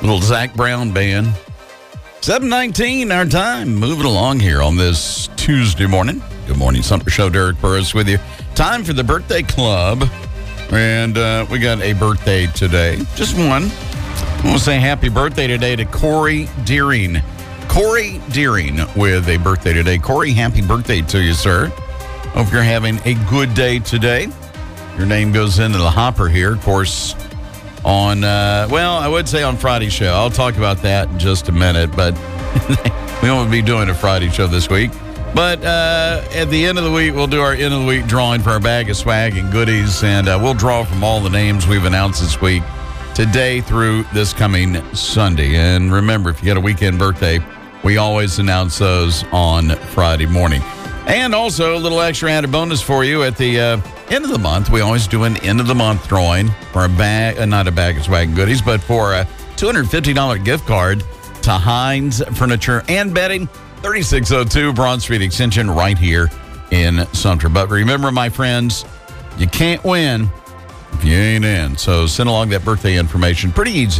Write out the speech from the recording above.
Little Zach Brown band. 7:19 our time. Moving along here on this Tuesday morning. Good morning, Sumter Show. Derek Burris with you. Time for the birthday club. And we got a birthday today. Just one. I want to say happy birthday today to Corey Deering. Corey Deering with a birthday today. Corey, happy birthday to you, sir. Hope you're having a good day today. Your name goes into the hopper here, of course, on, I would say on Friday's show. I'll talk about that in just a minute, but we won't be doing a Friday show this week. But at the end of the week, we'll do our end of the week drawing for our bag of swag and goodies, and we'll draw from all the names we've announced this week, today through this coming Sunday. And remember, if you got a weekend birthday, we always announce those on Friday morning. And also, a little extra added bonus for you at the end of the month. We always do an end of the month drawing for a bag, not a bag of swag and goodies, but for a $250 gift card to Heinz Furniture and Bedding, 3602 Broad Street Extension, right here in Sumter. But remember, my friends, you can't win if you ain't in. So send along that birthday information. Pretty easy.